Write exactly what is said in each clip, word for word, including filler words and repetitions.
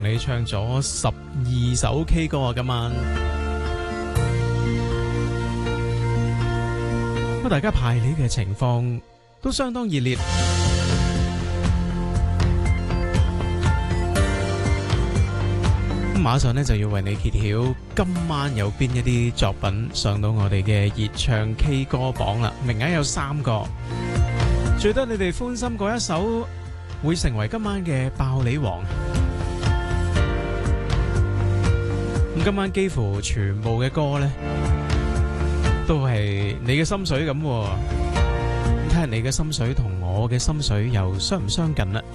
你唱咗十二首 K 歌啊，今晚咁大家排練嘅情況都相當熱烈。咁馬上呢就要為你揭曉今晚有邊一啲作品上到我哋嘅熱唱 K 歌榜啦，名額有三個，最得你哋歡心嗰一首會成為今晚嘅爆你王。咁今晚幾乎全部嘅歌呢，都係你嘅心水咁，睇下你嘅心水同我嘅心水又相唔相近啦。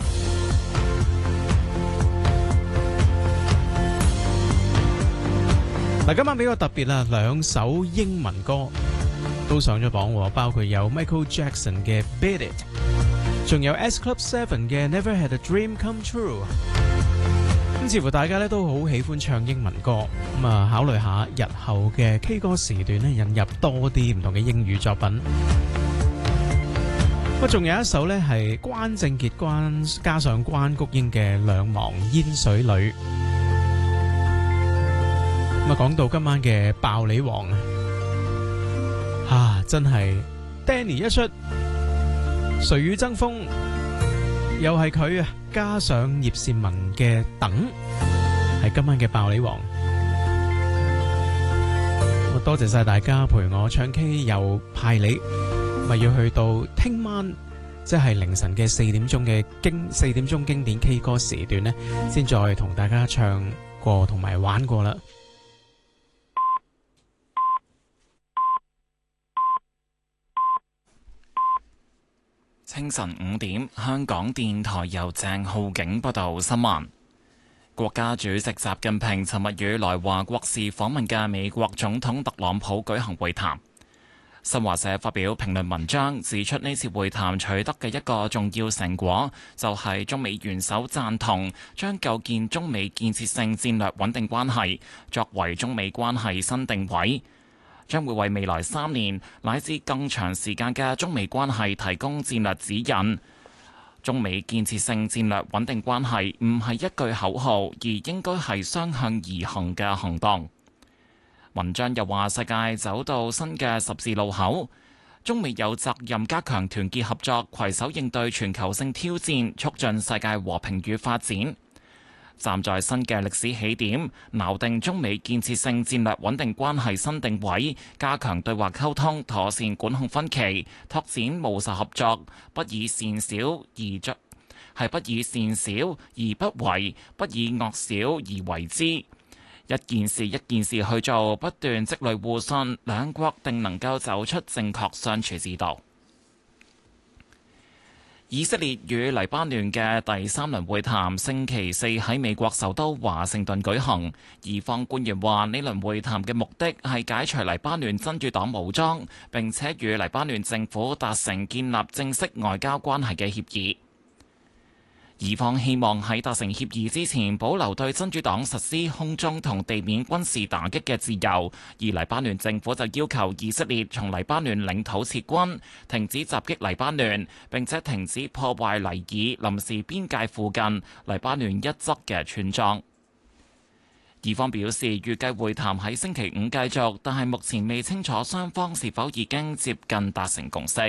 嗱，今晚比較特別啦，兩首英文歌都上咗榜，包括有 Michael Jackson 嘅 Beat It， 仲有 S Club Seven 嘅 Never Had a Dream Come True。咁似乎大家咧都好喜歡唱英文歌，咁啊考慮下日後嘅 K 歌時段咧引入多啲唔同嘅英語作品。咁仲有一首咧係關正傑關加上關菊英嘅《兩忘煙水裏》。咁啊講到今晚嘅爆你王啊，真係 Danny 一出，誰與爭鋒，又係佢啊！加上葉倩文嘅等，係今晚嘅爆你王。我多謝晒大家陪我唱 K 又派你，咪要去到聽晚，即係凌晨嘅四點鐘嘅經四點鐘經典 K 歌時段呢，先再同大家唱過同埋玩過啦。 清晨五點，香港電台由鄭浩景報道新聞。國家主席習近平尋日與來華國事訪問嘅美國總統特朗普舉行會談。新華社發表評論文章，指出呢次會談取得嘅一個重要成果，就係中美元首贊同將構建中美建設性戰略穩定關係作為中美關係新定位，將會為未來三年乃至更長時間嘅中美關係提供戰略指引。中美建設性戰略穩定關係唔係一句口號，而應該係雙向而行嘅行動。文章又話，世界走到新嘅十字路口，中美有責任加強團結合作，攜手應對全球性挑戰，促進世界和平與發展。站在新嘅歷史起點，錨定中美建設性戰略穩定關係新定位，加強對話溝通，妥善管控分歧，拓展務實合作，不以善小而著，係不以善小而不為，不以惡小而為之。一件事一件事去做，不斷積累互信，兩國定能夠走出正確相處之道。以色列與黎巴嫩嘅第三輪會談星期四喺美國首都華盛頓舉行。以方官員話，呢輪會談嘅目的係解除黎巴嫩真主黨武裝，並且與黎巴嫩政府達成建立正式外交關係嘅協議。以方希望喺達成協議之前保留對真主黨實施空中同地面軍事打擊嘅自由，而黎巴嫩政府就要求以色列從黎巴嫩領土撤軍，停止襲擊黎巴嫩，並且停止破壞黎爾臨時邊界附近黎巴嫩一側嘅村莊。以方表示預計會談喺星期五繼續，但係目前未清楚雙方是否已經接近達成共識。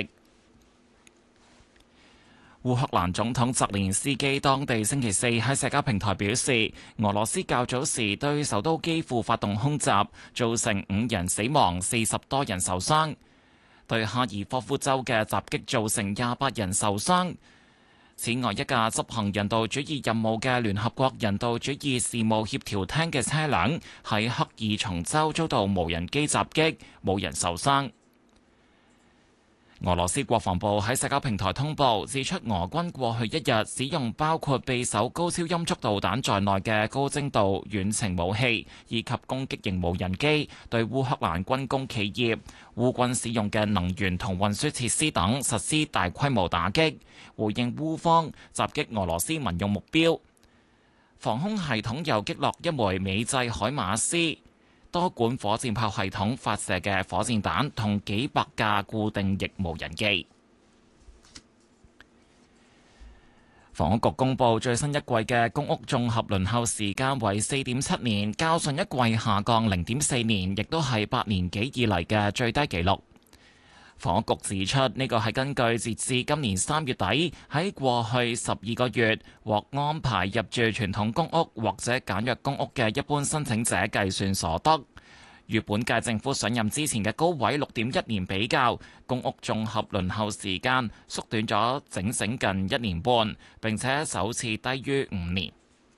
烏克蘭總統澤連斯基當地星期四喺社交平台表示，俄羅斯較早時對首都基輔發動空襲，造成五人死亡、四十多人受傷；對哈爾科夫州嘅襲擊造成廿八人受傷。此外，一架執行人道主義任務嘅聯合國人道主義事務協調廳嘅車輛喺克爾松州遭到無人機襲擊，冇人受傷。俄羅斯國防部喺社交平台通報，指出俄軍過去一日使用包括匕首高超音速導彈在內嘅高精度遠程武器，以及攻擊型無人機，對烏克蘭軍工企業、烏軍使用嘅能源同運輸設施等實施大規模打擊，回應烏方襲擊俄羅斯民用目標。防空系統又擊落一枚美製海馬斯多管火箭炮系統發射嘅火箭彈同幾百架固定翼無人機。 房屋局公布最新一季嘅公屋綜合輪候時間為四點七年，較上一季下降零點四年，亦都係八年幾以嚟嘅最低紀錄。房屋局指出，呢個係根據截至今年三月底喺過去十二個月獲安排入住傳統公屋或者簡約公屋嘅一般申請者計算所得。與本屆政府上任之前嘅高位六點一年比較，公屋綜合輪候時間縮短咗整整近一年半，並且首次低於五年。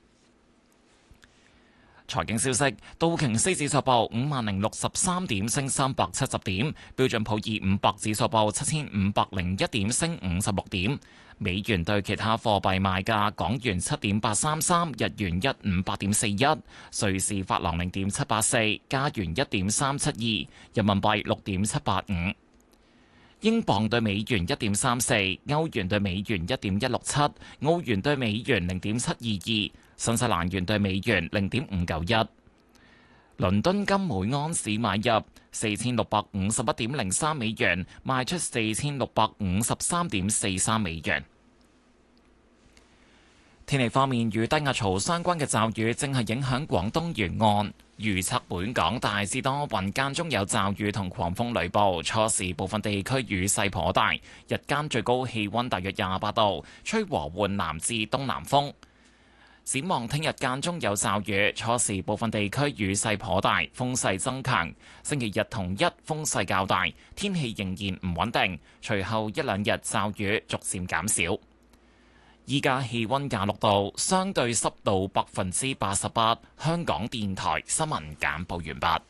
財經消息，道瓊斯指數報五萬零六十三點，升三百七十點；標準普爾五百指數報七千五百零一點，升五十六點。美元對其他貨幣賣價：港元七點八三三，日元一五八點四一，瑞士法郎零點七八四，加元一點三七二，人民幣六點七八五，英鎊對美元一點三四，歐元對美元一點一六七，澳元對美元零點七二二。新西蘭元對美元零點五九一，倫敦金每安士買入四千六百五十一點零三美元，賣出四千六百五十三點四三美元。天氣方面，與低壓槽相關嘅驟雨正係影響廣東沿岸，預測本港大致多雲，間中有驟雨同狂風雷暴，初時部分地區雨勢頗大，日間最高氣溫大約廿八度，吹和緩南至東南風。展望聽日間中有驟雨，初時部分地區雨勢頗大，風勢增強。星期日同一風勢較大，天氣仍然唔穩定。隨後一兩日驟雨逐漸減少。依家氣溫廿六度，相對濕度百分之八十八。香港電台新聞簡報完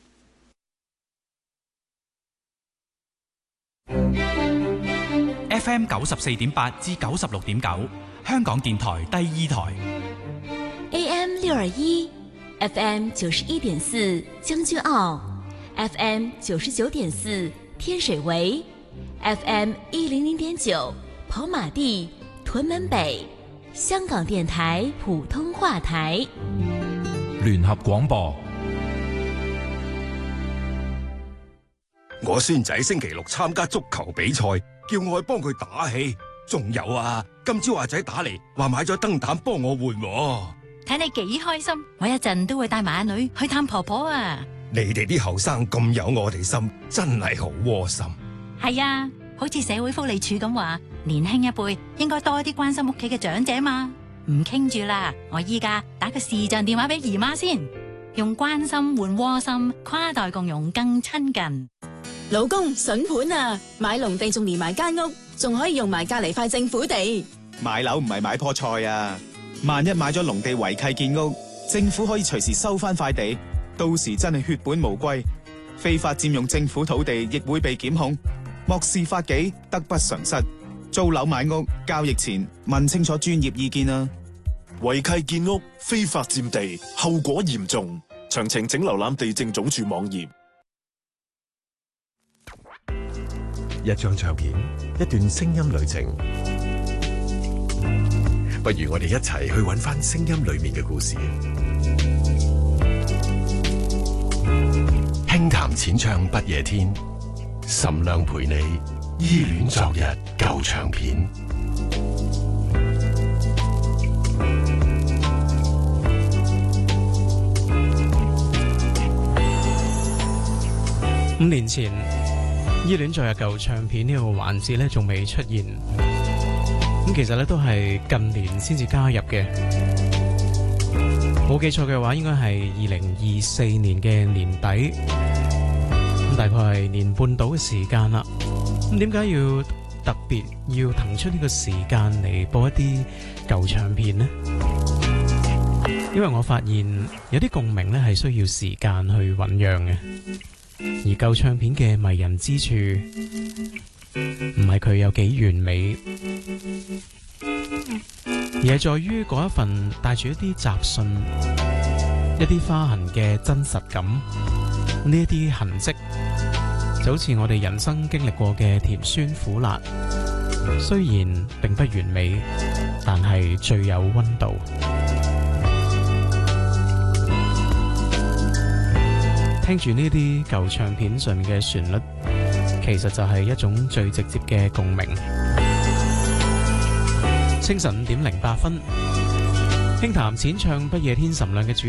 畢。F M 九十四點八至九十六點九，香港電台第二台。 A M 六二一 ，F M 九十一點四將軍澳 ，F M 九十九點四天水圍 ，F M 一零零點九跑馬地屯門北，香港電台普通話台。 聯合廣播。 我孫仔星期六參加足球比賽，叫我去幫佢打氣。仲有啊，今朝阿仔打嚟話買咗燈膽幫我換。 睇你幾開心，我一陣都會帶埋阿女去探婆婆啊！ 你哋啲後生咁有我哋心，真係好窩心。 係啊，好似社會福利署咁話，年輕一輩應該多啲關心屋企嘅長者嘛。唔傾住啦，我依家打個視像電話俾姨媽先，用關心換窩心，跨代共融更親近。 老公筍盤啊，買農地仲連埋間屋，仲可以用埋隔籬塊政府地。 買樓唔係買棵菜啊！萬一買咗農地違契建屋，政府可以隨時收翻塊地，到時真係血本無歸，非法佔用政府土地亦會被檢控，漠視法紀，得不償失。租樓買屋交易前問清楚專業意見啊！ 違契建屋、非法佔地，後果嚴重。詳情請瀏覽地政總署網頁。 一張唱片，一段聲音旅程。不如我哋一齊去揾返聲音裏面嘅故事。輕談淺唱不夜天，岑亮陪你依戀昨日舊唱片。 五年前，依戀昨日舊唱片呢個環節呢，仲未出現。咁其實咧都係近年先至加入嘅，冇記錯嘅話，應該係二零二四年嘅年底，咁大概係年半到嘅時間啦。咁點解要特別要騰出呢個時間嚟播一啲舊唱片呢？因為我發現有啲共鳴咧係需要時間去醞釀嘅，而舊唱片嘅迷人之處唔係佢有幾完美，而係在於嗰一份帶住一啲雜訊、一啲花痕嘅真實感。呢一啲痕跡就好似我哋人生經歷過嘅甜酸苦辣，雖然並不完美，但係最有溫度。聽住呢啲舊唱片上面嘅旋律，其實就係一種最直接嘅共鳴。 清晨五點零八分，輕談淺唱不夜天岑亮嘅主